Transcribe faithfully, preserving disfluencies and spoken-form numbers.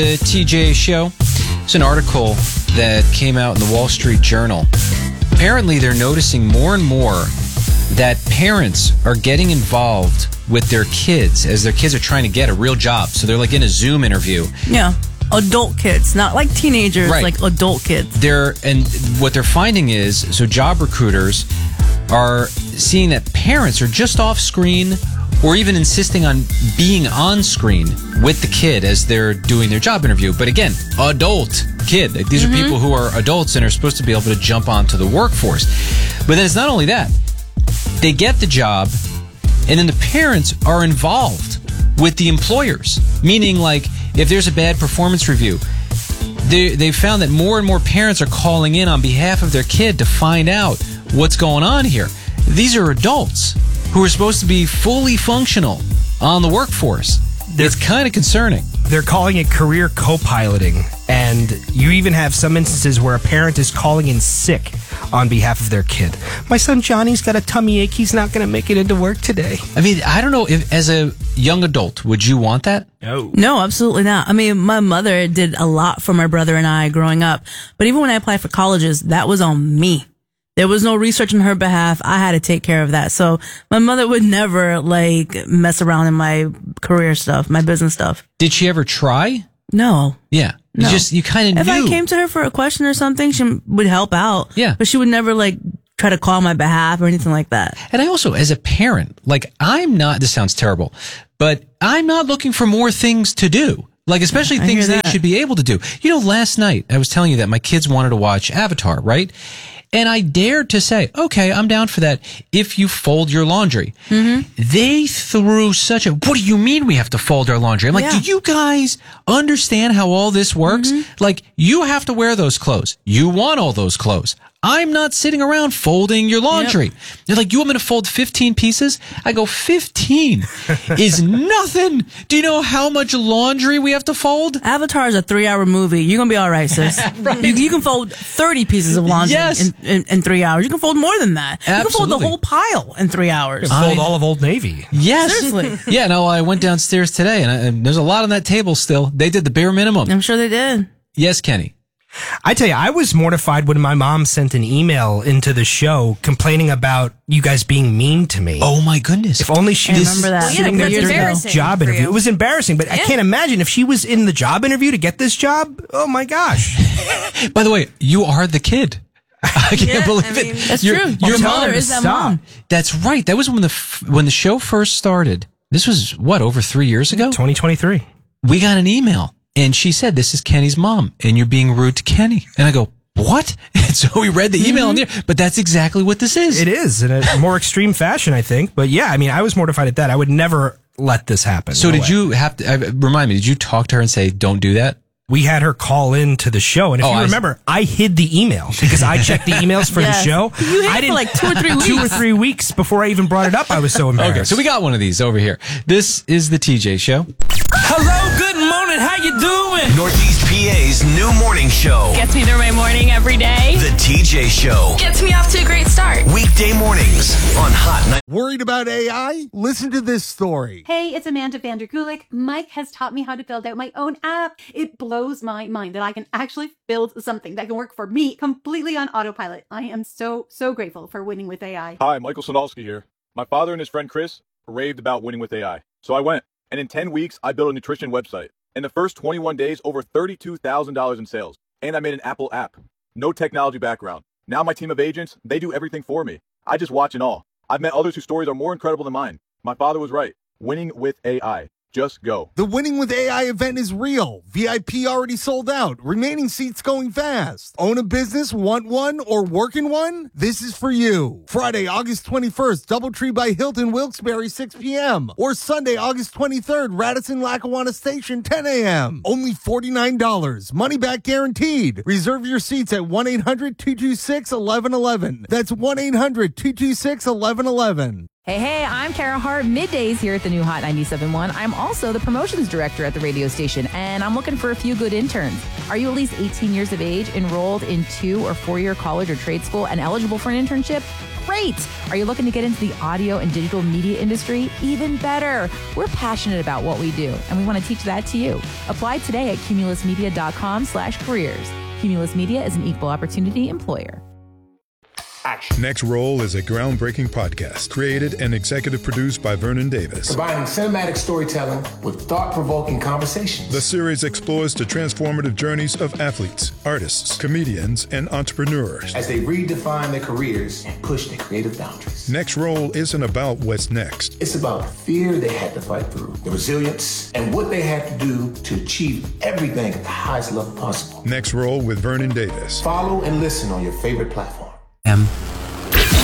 The T J Show. It's an article that came out in the Wall Street Journal. Apparently, they're noticing more and more that parents are getting involved with their kids as their kids are trying to get a real job. So they're like in a Zoom interview. Yeah. Adult kids, not like teenagers, Right. like adult kids. They're and what they're finding is so job recruiters are seeing that parents are just off screen or even insisting on being on screen with the kid as they're doing their job interview. But again, adult kid. Like, these mm-hmm. are people who are adults and are supposed to be able to jump onto the workforce. But then it's not only that. They get the job, and then the parents are involved with the employers. Meaning, like, if there's a bad performance review, they they found that more and more parents are calling in on behalf of their kid to find out what's going on here. These are adults who are supposed to be fully functional on the workforce. They're, it's kind of concerning. They're calling it career co-piloting, and you even have some instances where a parent is calling in sick on behalf of their kid. My son Johnny's got a tummy ache. He's not going to make it into work today. I mean, I don't know if as a young adult, would you want that? No. No, absolutely not. I mean, my mother did a lot for my brother and I growing up, but even when I applied for colleges, that was on me. There was no research on her behalf. I had to take care of that. So my mother would never like mess around in my career stuff, my business stuff. Did she ever try? No. Yeah. You No. just, you kind of If knew. I came to her for a question or something, she would help out. Yeah. But she would never like try to call on my behalf or anything like that. And I also, as a parent, like, I'm not, this sounds terrible, but I'm not looking for more things to do. Like, especially I things hear they that. should be able to do. You know, last night, I was telling you that my kids wanted to watch Avatar, right? And I dared to say, okay, I'm down for that if you fold your laundry. Mm-hmm. They threw such a, what do you mean we have to fold our laundry? I'm like, Yeah. do you guys understand how all this works? Mm-hmm. Like, you have to wear those clothes. You want all those clothes. I'm not sitting around folding your laundry. Yep. They're like, you want me to fold fifteen pieces? I go, fifteen is nothing. Do you know how much laundry we have to fold? Avatar is a three-hour movie. You're going to be all right, sis. Right. you, you can fold thirty pieces of laundry Yes. in, in, in three hours. You can fold more than that. You can fold Absolutely. the whole pile in three hours. Fold I- all of Old Navy. Yes. Seriously. Yeah, no, I went downstairs today, and, I, and there's a lot on that table still. They did the bare minimum. I'm sure they did. Yes, Kenny. I tell you, I was mortified when my mom sent an email into the show complaining about you guys being mean to me. Oh, my goodness. If only she I was remember that. sitting Well, yeah, there that's during the embarrassing job for interview. you. It was embarrassing, but I Yeah. can't imagine if she was in the job interview to get this job. Oh my gosh. By the way, you are the kid. I can't Yeah, believe I it. mean- That's Your- true. Your Your tell mother her to is that stop. mom. That's right. That was when the f- when the show first started. This was, what, over three years ago? twenty twenty-three. We got an email, and she said, this is Kenny's mom, and you're being rude to Kenny. And I go, what? And so we read the email in there, but that's exactly what this is. It is in a more extreme fashion, I think. But yeah, I mean, I was mortified at that. I would never let this happen. So No did way. you have to, uh, remind me, did you talk to her and say, don't do that? We had her call in to the show, and if Oh, you I- remember, I hid the email because I checked the emails for Yes. the show. You hid I it for like two or three two or weeks. three weeks before I even brought it up. I was so embarrassed. Okay, so we got one of these over here. This is the T J Show. Hello, good morning, how you doing? Northeast P A's new morning show. Gets me through my morning every day. The T J Show. Gets me off to a great start. Weekday mornings on Hot Night. Worried about A I? Listen to this story. Hey, it's Amanda Vanderkulik. Mike has taught me how to build out my own app. It blows my mind that I can actually build something that can work for me completely on autopilot. I am so, so grateful for winning with A I. Hi, Michael Sonalski here. My father and his friend Chris raved about winning with A I. So I went, and in ten weeks, I built a nutrition website. In the first twenty-one days, over thirty-two thousand dollars in sales. And I made an Apple app. No technology background. Now my team of agents, they do everything for me. I just watch and all. I've met others whose stories are more incredible than mine. My father was right. Winning with A I. Just go. The Winning with A I event is real. V I P already sold out. Remaining seats going fast. Own a business, want one, or work in one? This is for you. Friday, August twenty-first, Doubletree by Hilton Wilkes-Barre, six p.m. Or Sunday, August twenty-third, Radisson Lackawanna Station, ten a.m. Only forty-nine dollars. Money back guaranteed. Reserve your seats at one eight hundred two two six one one one one. That's one eight hundred two two six one one one one. Hey, hey, I'm Kara Hart, middays here at the new Hot ninety-seven point one. I'm also the promotions director at the radio station, and I'm looking for a few good interns. Are you at least eighteen years of age, enrolled in two or four-year college or trade school, and eligible for an internship? Great! Are you looking to get into the audio and digital media industry? Even better! We're passionate about what we do, and we want to teach that to you. Apply today at cumulusmedia.com slash careers. Cumulus Media is an equal opportunity employer. Action. Next Roll is a groundbreaking podcast created and executive produced by Vernon Davis. Combining cinematic storytelling with thought-provoking conversations. The series explores the transformative journeys of athletes, artists, comedians, and entrepreneurs as they redefine their careers and push their creative boundaries. Next Roll isn't about what's next. It's about the fear they had to fight through, the resilience, and what they had to do to achieve everything at the highest level possible. Next Roll with Vernon Davis. Follow and listen on your favorite platform. M